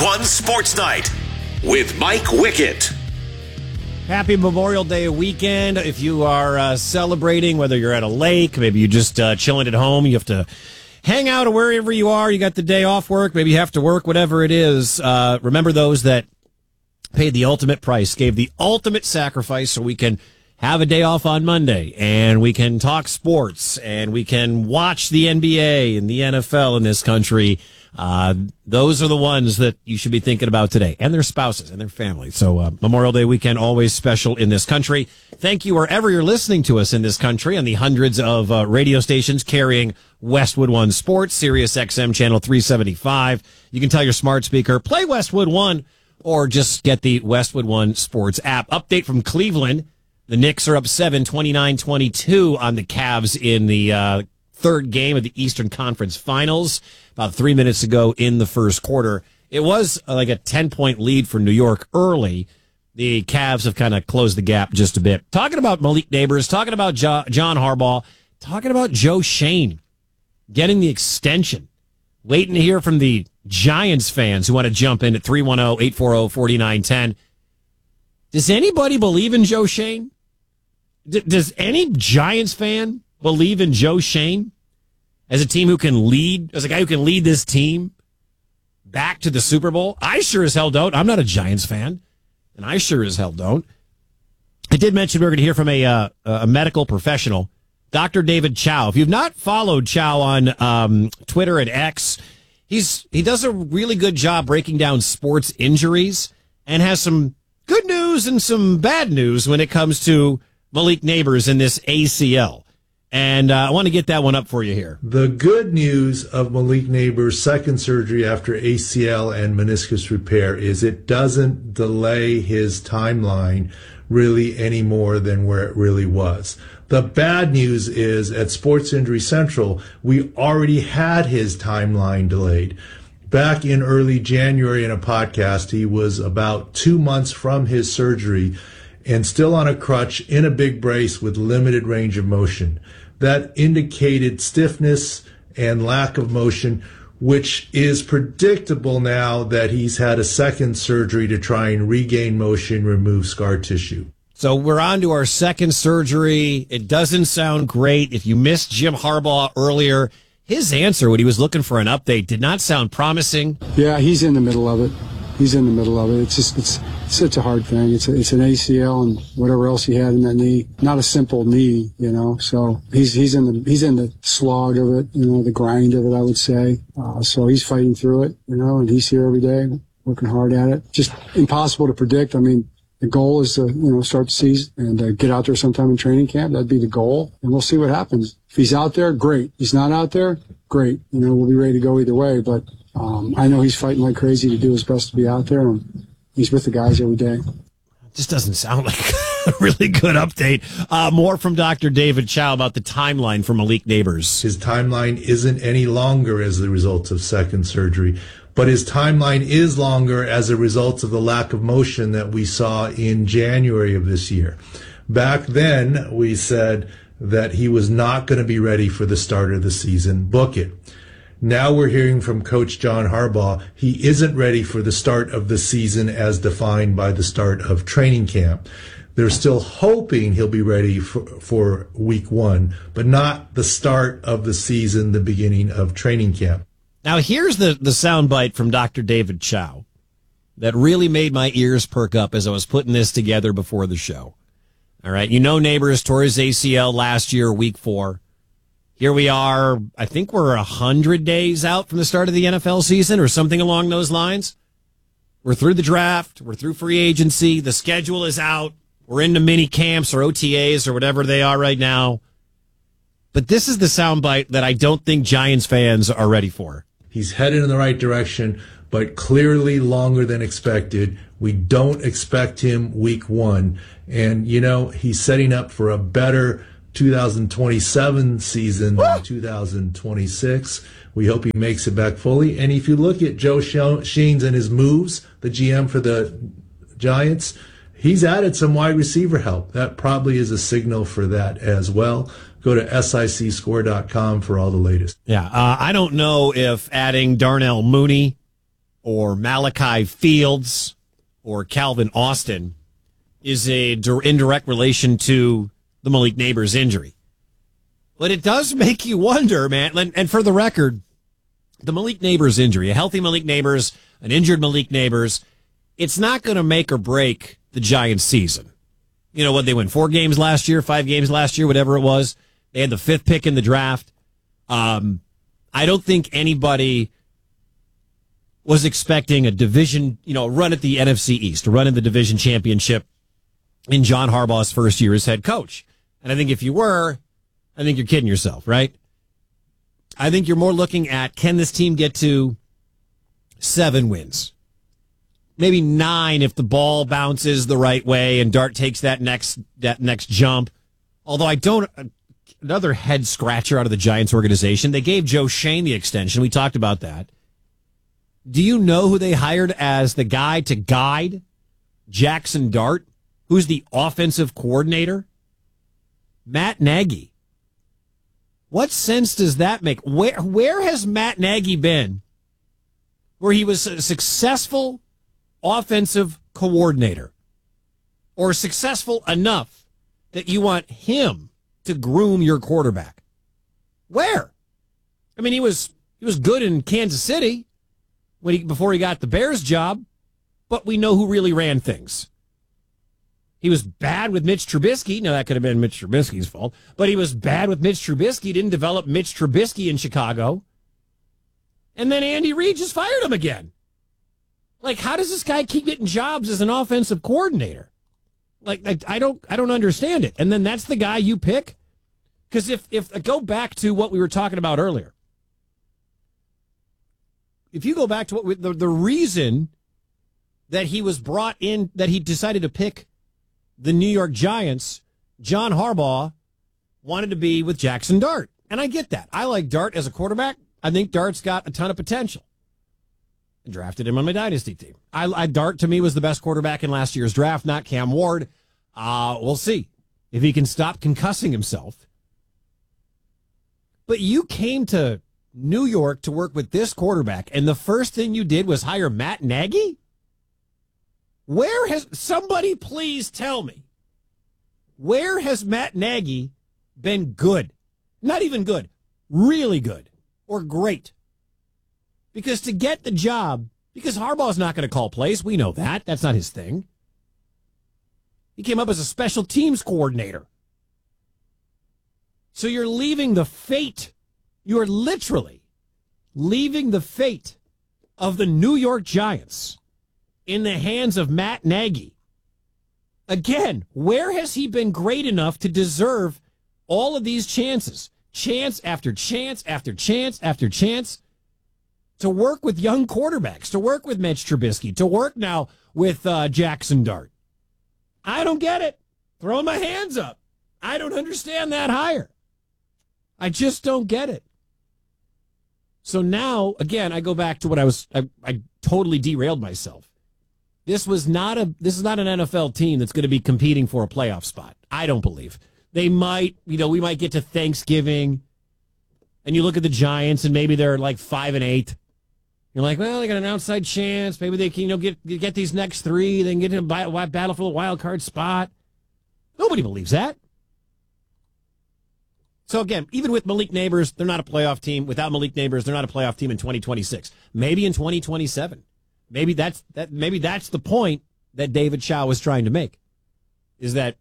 One Sports Night with Mike Wickett. Happy Memorial Day weekend. If you are celebrating, whether you're at a lake, maybe you're just chilling at home, you have to hang out or wherever you are, you got the day off work, maybe you have to work, whatever it is. Remember those that paid the ultimate price, gave the ultimate sacrifice so we can have a day off on Monday and we can talk sports and we can watch the NBA and the NFL in this country. Those are the ones that you should be thinking about today, and their spouses and their families. So Memorial Day weekend, always special in this country. Thank you wherever you're listening to us in this country on the hundreds of radio stations carrying Westwood One Sports, Sirius XM channel 375. You can tell your smart speaker, play Westwood One, or just get the Westwood One Sports app. Update from Cleveland. The Knicks are up 7, 29-22 on the Cavs in the third game of the Eastern Conference Finals. About 3 minutes ago in the first quarter. It was like a 10-point lead for New York early. The Cavs have kind of closed the gap just a bit. Talking about Malik Neighbors, talking about John Harbaugh, talking about Joe Schoen getting the extension. Waiting to hear from the Giants fans who want to jump in at 310-840-4910. Does anybody believe in Joe Schoen? Does any Giants fan believe in Joe Schoen as a team who can lead, as a guy who can lead this team back to the Super Bowl? I sure as hell don't. I'm not a Giants fan, and I sure as hell don't. I did mention we're going to hear from a medical professional, Dr. David Chao. If you've not followed Chao on Twitter and X, he does a really good job breaking down sports injuries and has some good news and some bad news when it comes to Malik Neighbors in this ACL. And I want to get that one up for you here. The good news of Malik Neighbors' second surgery after ACL and meniscus repair is it doesn't delay his timeline really any more than where it really was. The bad news is at Sports Injury Central, we already had his timeline delayed. Back in early January in a podcast, he was about 2 months from his surgery and still on a crutch in a big brace with limited range of motion. That indicated stiffness and lack of motion, which is predictable now that he's had a second surgery to try and regain motion, remove scar tissue. So we're on to our second surgery. It doesn't sound great. If you missed Jim Harbaugh earlier, his answer when he was looking for an update did not sound promising. Yeah, he's in the middle of it. It's such a hard thing. It's an ACL and whatever else he had in that knee. Not a simple knee, you know. So he's in the slog of it, you know, the grind of it, I would say. So he's fighting through it, you know, and he's here every day, working hard at it. Just impossible to predict. I mean, the goal is to, you know, start the season and get out there sometime in training camp. That'd be the goal, and we'll see what happens. If he's out there, great. If he's not out there, great. You know, we'll be ready to go either way, but I know he's fighting like crazy to do his best to be out there, and he's with the guys every day. Just doesn't sound like a really good update. More from Dr. David Chao about the timeline for Malik Neighbors. His timeline isn't any longer as the result of second surgery, but his timeline is longer as a result of the lack of motion that we saw in January of this year. Back then, we said that he was not going to be ready for the start of the season. Book it. Now we're hearing from Coach John Harbaugh, he isn't ready for the start of the season as defined by the start of training camp. They're still hoping he'll be ready for week 1, but not the start of the season, the beginning of training camp. Now here's the soundbite from Dr. David Chao that really made my ears perk up as I was putting this together before the show. All right, you know Neighbors tore his ACL last year, week 4. Here we are, I think we're 100 days out from the start of the NFL season or something along those lines. We're through the draft. We're through free agency. The schedule is out. We're into mini camps or OTAs or whatever they are right now. But this is the soundbite that I don't think Giants fans are ready for. He's headed in the right direction, but clearly longer than expected. We don't expect him week 1. And, you know, he's setting up for a better 2027 season than 2026. We hope he makes it back fully. And if you look at Joe Schoen and his moves, the GM for the Giants, he's added some wide receiver help. That probably is a signal for that as well. Go to sicscore.com for all the latest. Yeah, I don't know if adding Darnell Mooney or Malachi Fields or Calvin Austin is in direct relation to the Malik Neighbors injury. But it does make you wonder, man. And for the record, the Malik Neighbors injury, a healthy Malik Neighbors, an injured Malik Neighbors, it's not going to make or break the Giants' season. You know what? They won 4 games last year, 5 games last year, whatever it was. They had the 5th pick in the draft. I don't think anybody was expecting a division, run at the NFC East, a run in the division championship in John Harbaugh's first year as head coach. And I think if you were, I think you're kidding yourself, right? I think you're more looking at, can this team get to 7 wins? Maybe 9 if the ball bounces the right way and Dart takes that next jump. Although another head scratcher out of the Giants organization. They gave Joe Shane the extension. We talked about that. Do you know who they hired as the guy to guide Jackson Dart, who's the offensive coordinator? Matt Nagy. What sense does that make? Where has Matt Nagy been where he was a successful offensive coordinator or successful enough that you want him to groom your quarterback? Where? I mean, he was good in Kansas City before he got the Bears job, but we know who really ran things. He was bad with Mitch Trubisky. Now, that could have been Mitch Trubisky's fault, but he was bad with Mitch Trubisky, didn't develop Mitch Trubisky in Chicago. And then Andy Reid just fired him again. Like, how does this guy keep getting jobs as an offensive coordinator? Like I don't understand it. And then that's the guy you pick? Because if I go back to what we were talking about earlier, if you go back to what the reason that he was brought in, that he decided to pick the New York Giants, John Harbaugh wanted to be with Jackson Dart. And I get that. I like Dart as a quarterback. I think Dart's got a ton of potential. I drafted him on my dynasty team. Dart, to me, was the best quarterback in last year's draft, not Cam Ward. We'll see if he can stop concussing himself. But you came to New York to work with this quarterback, and the first thing you did was hire Matt Nagy? Where has somebody please tell me? Where has Matt Nagy been good? Not even good, really good or great. Because to get the job, because Harbaugh's not going to call plays, we know that. That's not his thing. He came up as a special teams coordinator. So you're leaving the fate, you are literally leaving the fate of the New York Giants in the hands of Matt Nagy. Again, where has he been great enough to deserve all of these chances? Chance after chance after chance after chance to work with young quarterbacks, to work with Mitch Trubisky, to work now with Jackson Dart. I don't get it. Throwing my hands up. I don't understand that hire. I just don't get it. So now, again, I go back to what I totally derailed myself. This is not an NFL team that's going to be competing for a playoff spot. I don't believe. They might, we might get to Thanksgiving and you look at the Giants and maybe they're like 5-8. You're like, well, they got an outside chance. Maybe they can, get these next 3. They can get in a battle for the wild card spot. Nobody believes that. So again, even with Malik Neighbors, they're not a playoff team. Without Malik Neighbors, they're not a playoff team in 2026. Maybe in 2027. Maybe that's the point that David Shaw was trying to make. Is that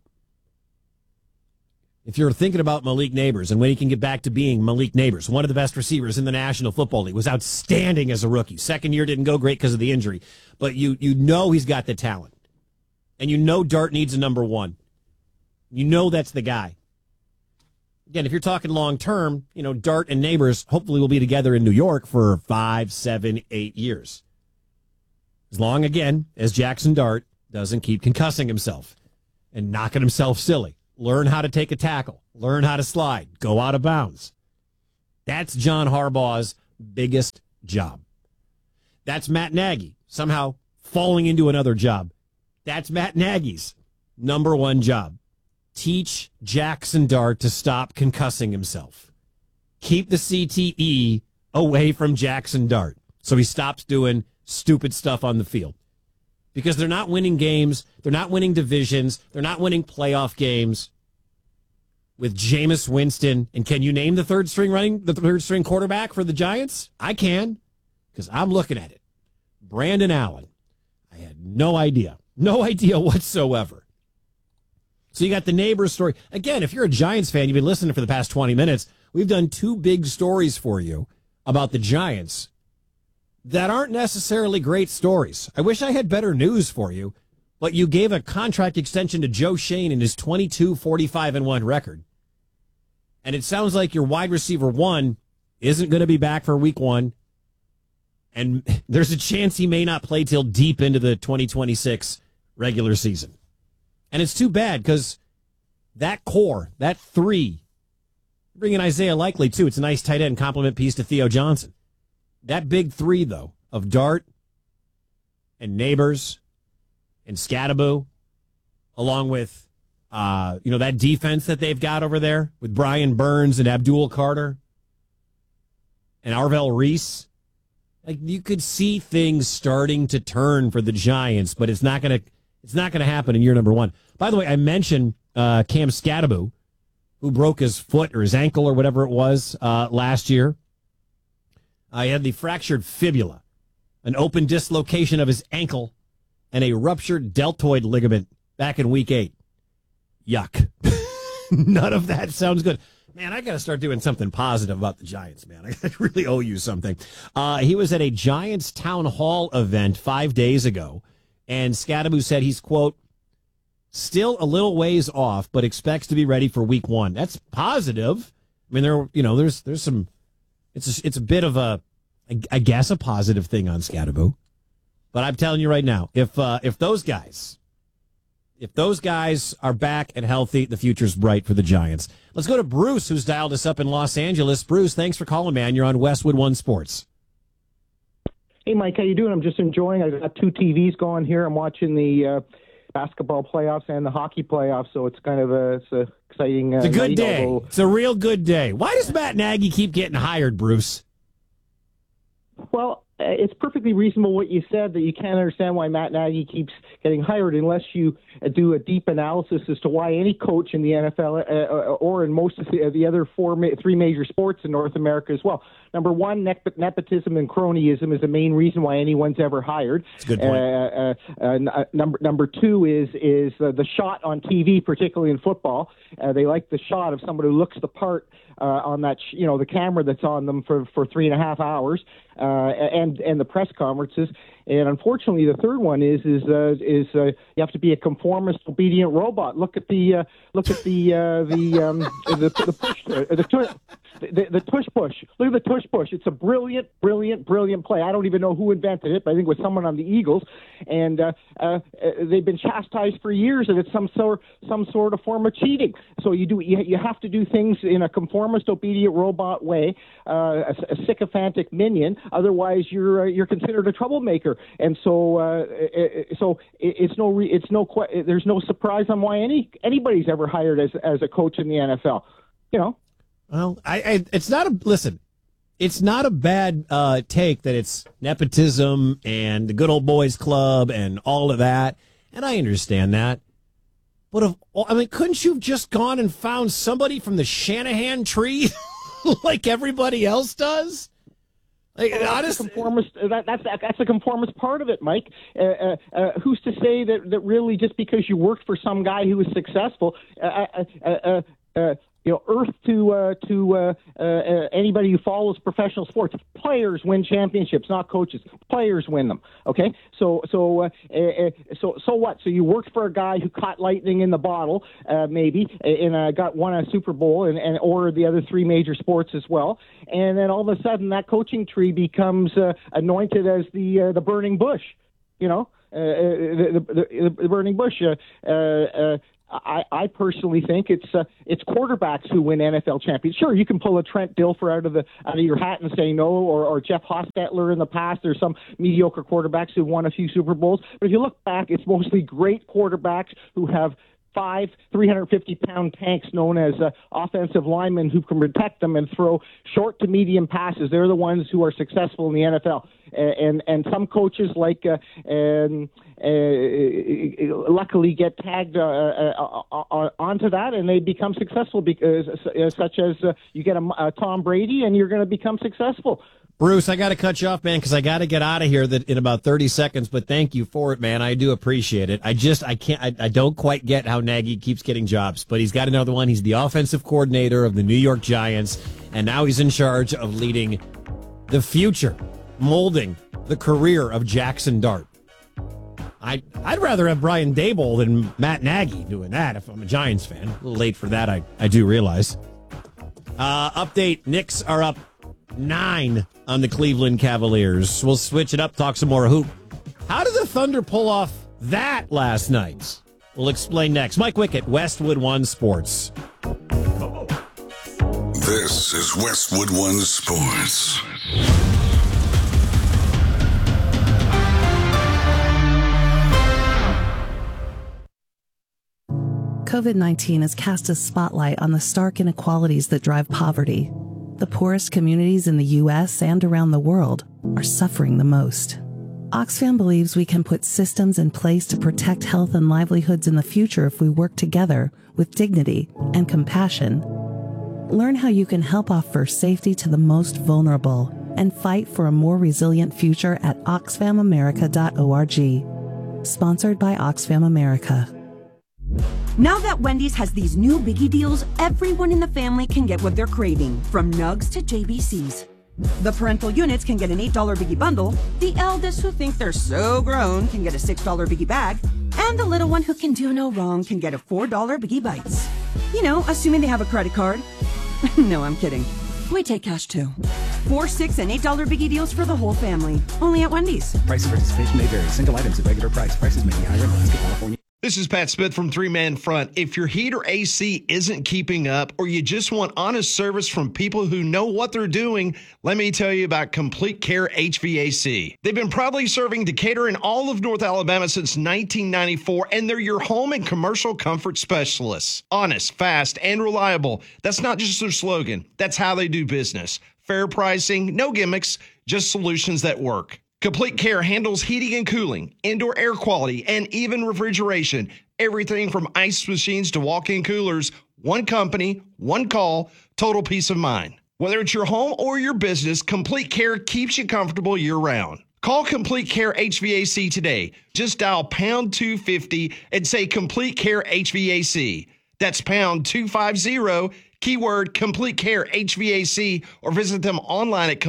if you're thinking about Malik Neighbors and when he can get back to being Malik Neighbors, one of the best receivers in the National Football League, was outstanding as a rookie. Second year didn't go great because of the injury, but you know he's got the talent. And you know Dart needs a number 1. You know that's the guy. Again, if you're talking long term, Dart and Neighbors hopefully will be together in New York for 5, 7, 8 years. As long, again, as Jackson Dart doesn't keep concussing himself and knocking himself silly. Learn how to take a tackle. Learn how to slide. Go out of bounds. That's John Harbaugh's biggest job. That's Matt Nagy somehow falling into another job. That's Matt Nagy's number 1 job. Teach Jackson Dart to stop concussing himself. Keep the CTE away from Jackson Dart so he stops doing stupid stuff on the field. Because they're not winning games, they're not winning divisions, they're not winning playoff games with Jameis Winston. And can you name the third string quarterback for the Giants? I can, because I'm looking at it. Brandon Allen. I had no idea whatsoever. So you got the neighbor story. Again, if you're a Giants fan, you've been listening for the past 20 minutes, we've done two big stories for you about the Giants that aren't necessarily great stories. I wish I had better news for you, but you gave a contract extension to Joe Shane in his 22-45-1 record. And it sounds like your wide receiver one isn't going to be back for week one. And there's a chance he may not play till deep into the 2026 regular season. And it's too bad because that core, that three, bring in Isaiah Likely too. It's a nice tight end compliment piece to Theo Johnson. That big three, though, of Dart and Neighbors and Scattaboo, along with, that defense that they've got over there with Brian Burns and Abdul Carter and Arvell Reese. Like, you could see things starting to turn for the Giants, but it's not going to happen in year number one. By the way, I mentioned Cam Scattaboo, who broke his foot or his ankle or whatever it was last year. He had the fractured fibula, an open dislocation of his ankle, and a ruptured deltoid ligament back in week 8. Yuck. None of that sounds good. Man, I got to start doing something positive about the Giants, man. I really owe you something. He was at a Giants town hall event 5 days ago, and Scattaboo said he's, quote, still a little ways off, but expects to be ready for week one. That's positive. I mean, there's some, it's a bit of a, I guess, a positive thing on Scattaboo. But I'm telling you right now, if those guys are back and healthy, the future's bright for the Giants. Let's go to Bruce, who's dialed us up in Los Angeles. Bruce, thanks for calling, man. You're on Westwood One Sports. Hey, Mike, how you doing? I'm just enjoying. I've got two TVs going here. I'm watching the basketball playoffs and the hockey playoffs, so it's kind of it's exciting. It's a good day. Although, it's a real good day. Why does Matt Nagy keep getting hired, Bruce? Well, it's perfectly reasonable what you said, that you can't understand why Matt Nagy keeps getting hired unless you do a deep analysis as to why any coach in the NFL or in most of the other three major sports in North America as well. Number one, nepotism and cronyism is the main reason why anyone's ever hired. That's a good point. Number two is the shot on TV, particularly in football. They like the shot of somebody who looks the part on that, the camera that's on them for 3.5 hours, and the press conferences. And unfortunately, the third one is you have to be a conformist, obedient robot. Look at the tush push. Look at the tush push. It's a brilliant play. I don't even know who invented it, but I think it was someone on the Eagles. And they've been chastised for years that it's some sort of form of cheating. So you have to do things in a conformist, obedient robot way, a sycophantic minion. Otherwise, you're considered a troublemaker. And so there's no surprise on why anybody's ever hired as a coach in the NFL. Well, it's not a bad take that it's nepotism and the good old boys club and all of that, and I understand that. But couldn't you have just gone and found somebody from the Shanahan tree like everybody else does? Like, honestly, that's a conformist part of it, Mike. Who's to say that really just because you worked for some guy who was successful, earth to anybody who follows professional sports. Players win championships, not coaches. Players win them. Okay, so what? So you worked for a guy who caught lightning in the bottle, maybe, and won a Super Bowl, and or the other three major sports as well. And then all of a sudden, that coaching tree becomes anointed as the burning bush. The burning bush. I personally think it's quarterbacks who win NFL champions. Sure, you can pull a Trent Dilfer out of your hat and say no, or Jeff Hostetler in the past. There's some mediocre quarterbacks who won a few Super Bowls. But if you look back, it's mostly great quarterbacks who have 350-pound tanks known as offensive linemen who can protect them and throw short to medium passes. They're the ones who are successful in the NFL. And some coaches luckily get tagged onto that, and they become successful because, such as you get a Tom Brady, and you're going to become successful. Bruce, I got to cut you off, man, because I got to get out of here in about 30 seconds, but thank you for it, man. I do appreciate it. I don't quite get how Nagy keeps getting jobs, but he's got another one. He's the offensive coordinator of the New York Giants, and now he's in charge of leading the future, molding the career of Jackson Dart. I'd rather have Brian Daboll than Matt Nagy doing that if I'm a Giants fan. A little late for that, I do realize. Update, Knicks are up 9 on the Cleveland Cavaliers. We'll switch it up, talk some more hoop. How did the Thunder pull off that last night? We'll explain next. Mike Wickett, Westwood One Sports. This is Westwood One Sports. COVID-19 has cast a spotlight on the stark inequalities that drive poverty. The poorest communities in the U.S. and around the world are suffering the most. Oxfam believes we can put systems in place to protect health and livelihoods in the future if we work together with dignity and compassion. Learn how you can help offer safety to the most vulnerable and fight for a more resilient future at oxfamamerica.org. Sponsored by Oxfam America. Now that Wendy's has these new biggie deals, everyone in the family can get what they're craving, from nugs to JBCs. The parental units can get an $8 biggie bundle, the eldest who think they're so grown can get a $6 biggie bag, and the little one who can do no wrong can get a $4 biggie bites. You know, assuming they have a credit card. No, I'm kidding. We take cash too. 4, 6, and $8 biggie deals for the whole family. Only at Wendy's. Price of participation may vary. Single items at regular price. Prices may be higher in Alaska, California. This is Pat Smith from 3-Man Front. If your heat or AC isn't keeping up, or you just want honest service from people who know what they're doing, let me tell you about Complete Care HVAC. They've been proudly serving Decatur and all of North Alabama since 1994, and they're your home and commercial comfort specialists. Honest, fast, and reliable. That's not just their slogan. That's how they do business. Fair pricing, no gimmicks, just solutions that work. Complete Care handles heating and cooling, indoor air quality, and even refrigeration. Everything from ice machines to walk-in coolers. One company, one call, total peace of mind. Whether it's your home or your business, Complete Care keeps you comfortable year-round. Call Complete Care HVAC today. Just dial pound 250 and say Complete Care HVAC. That's pound 250, keyword Complete Care HVAC, or visit them online at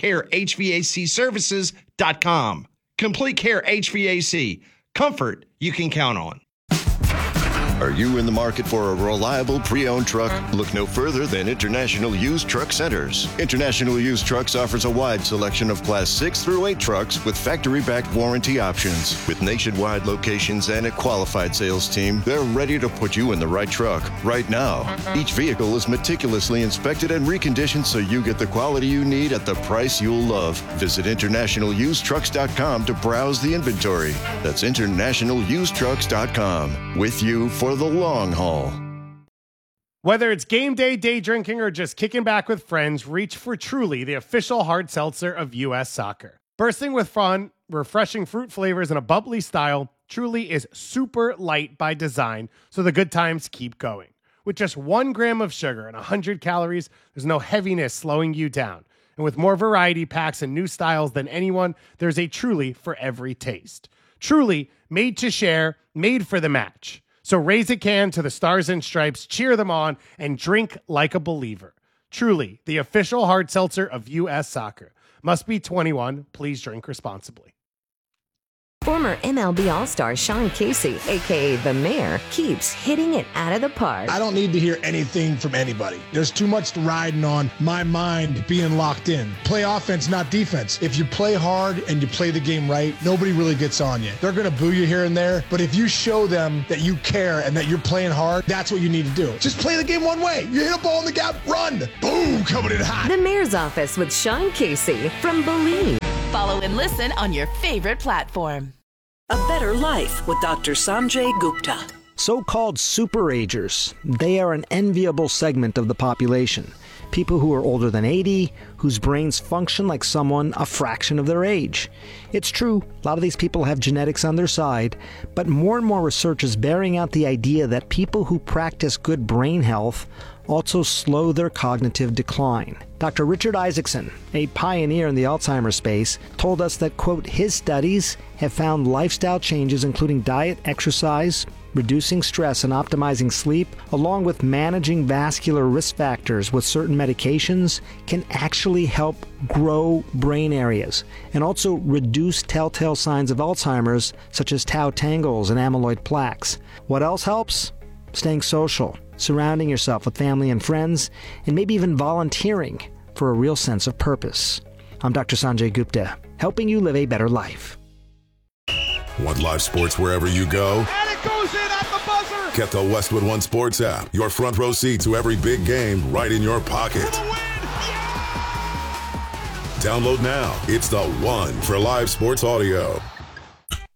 CompleteCareHVACServices.com. Complete Care HVAC. Comfort you can count on. Are you in the market for a reliable pre-owned truck? Look no further than International Used Truck Centers. International Used Trucks offers a wide selection of Class 6 through 8 trucks with factory-backed warranty options. With nationwide locations and a qualified sales team, they're ready to put you in the right truck right now. Each vehicle is meticulously inspected and reconditioned so you get the quality you need at the price you'll love. Visit InternationalUsedTrucks.com to browse the inventory. That's InternationalUsedTrucks.com. With you for the long haul. Whether it's game day, day drinking, or just kicking back with friends, reach for Truly, the official hard seltzer of U.S. Soccer. Bursting with fun, refreshing fruit flavors, and a bubbly style, Truly is super light by design, so the good times keep going. With just 1 gram of sugar and 100 calories, there's no heaviness slowing you down. And with more variety packs and new styles than anyone, there's a Truly for every taste. Truly, made to share, made for the match. So raise a can to the Stars and Stripes, cheer them on, and drink like a believer. Truly, the official hard seltzer of U.S. Soccer. Must be 21. Please drink responsibly. Former MLB All-Star Sean Casey, a.k.a. The Mayor, keeps hitting it out of the park. I don't need to hear anything from anybody. There's too much riding on my mind being locked in. Play offense, not defense. If you play hard and you play the game right, nobody really gets on you. They're going to boo you here and there, but if you show them that you care and that you're playing hard, that's what you need to do. Just play the game one way. You hit a ball in the gap, run. Boom, coming in hot. The Mayor's Office with Sean Casey from Believe. Follow and listen on your favorite platform. A Better Life with Dr. Sanjay Gupta. So-called superagers, they are an enviable segment of the population. People who are older than 80, whose brains function like someone a fraction of their age. It's true, a lot of these people have genetics on their side, but more and more research is bearing out the idea that people who practice good brain health also slow their cognitive decline. Dr. Richard Isaacson, a pioneer in the Alzheimer's space, told us that, quote, his studies have found lifestyle changes including diet, exercise, reducing stress and optimizing sleep, along with managing vascular risk factors with certain medications, can actually help grow brain areas and also reduce telltale signs of Alzheimer's, such as tau tangles and amyloid plaques. What else helps? Staying social, surrounding yourself with family and friends, and maybe even volunteering for a real sense of purpose. I'm Dr. Sanjay Gupta, helping you live a better life. Want live sports wherever you go? And it goes in at the buzzer! Get the Westwood One Sports app. Your front row seat to every big game right in your pocket. For the win! Yeah! Download now. It's the one for live sports audio.